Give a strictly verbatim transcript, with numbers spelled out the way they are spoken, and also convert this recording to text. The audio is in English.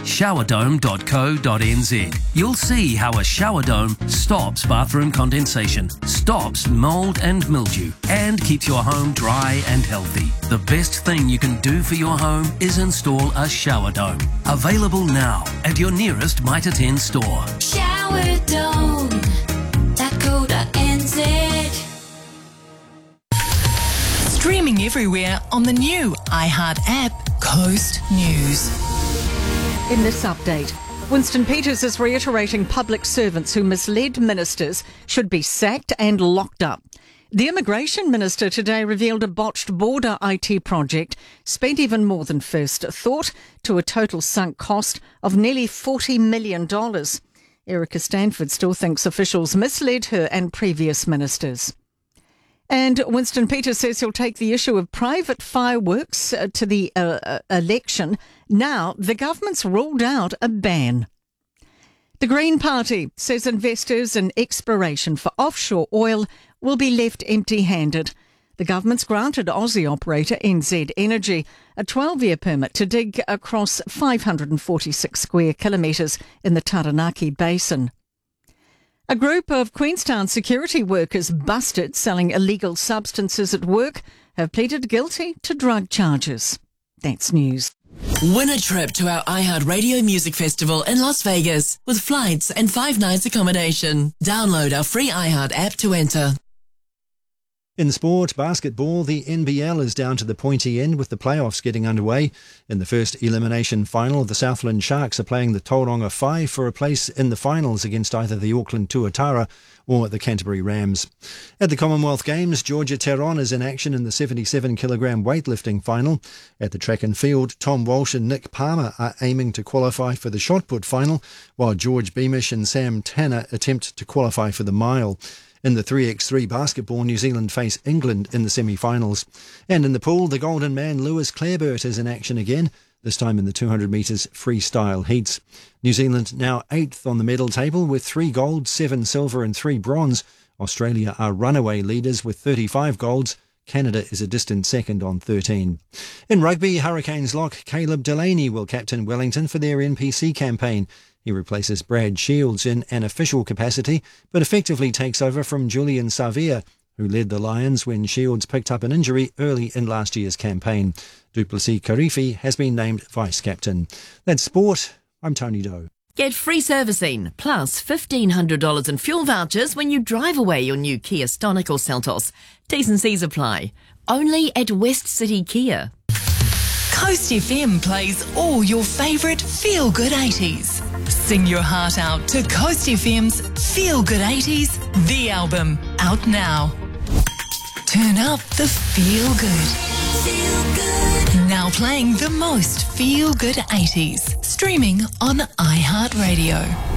shower dome dot co dot n z. You'll see how a shower dome stops bathroom condensation, stops mold and mildew, and keeps your home dry and healthy. The best thing you can do for your home is install a shower dome. Available now at your nearest Mitre ten store. shower dome dot co dot n z. Streaming everywhere on the new iHeart app, Coast News. In this update, Winston Peters is reiterating public servants who misled ministers should be sacked and locked up. The Immigration Minister today revealed a botched border I T project spent even more than first thought, to a total sunk cost of nearly forty million dollars. Erica Stanford still thinks officials misled her and previous ministers. And Winston Peters says he'll take the issue of private fireworks uh, to the uh, uh, election. Now, the government's ruled out a ban. The Green Party says investors in exploration for offshore oil will be left empty-handed. The government's granted Aussie operator N Z Energy a twelve-year permit to dig across five hundred forty-six square kilometres in the Taranaki Basin. A group of Queenstown security workers busted selling illegal substances at work have pleaded guilty to drug charges. That's news. Win a trip to our iHeartRadio Music Festival in Las Vegas with flights and five nights accommodation. Download our free iHeart app to enter. In sport, basketball, the N B L is down to the pointy end with the playoffs getting underway. In the first elimination final, the Southland Sharks are playing the Tauranga Five for a place in the finals against either the Auckland Tuatara or the Canterbury Rams. At the Commonwealth Games, Georgia Teron is in action in the seventy-seven kilogram weightlifting final. At the track and field, Tom Walsh and Nick Palmer are aiming to qualify for the shot put final, while George Beamish and Sam Tanner attempt to qualify for the mile. In the three by three basketball, New Zealand face England in the semi-finals. And in the pool, the Golden Man Lewis Clareburt is in action again, this time in the two hundred metres freestyle heats. New Zealand now eighth on the medal table with three gold, seven silver and three bronze. Australia are runaway leaders with thirty-five golds. Canada is a distant second on thirteen. In rugby, Hurricanes lock Caleb Delaney will captain Wellington for their N P C campaign. He replaces Brad Shields in an official capacity, but effectively takes over from Julian Savia, who led the Lions when Shields picked up an injury early in last year's campaign. Duplessis Karifi has been named vice-captain. That's sport. I'm Tony Doe. Get free servicing, plus fifteen hundred dollars in fuel vouchers when you drive away your new Kia Stonic or Seltos. T's and C's apply. Only at West City Kia. Coast F M plays all your favourite feel-good eighties. Sing your heart out to Coast F M's Feel Good eighties, the album, out now. Turn up the feel good. Feel good. Now playing the most feel good eighties. Streaming on iHeartRadio.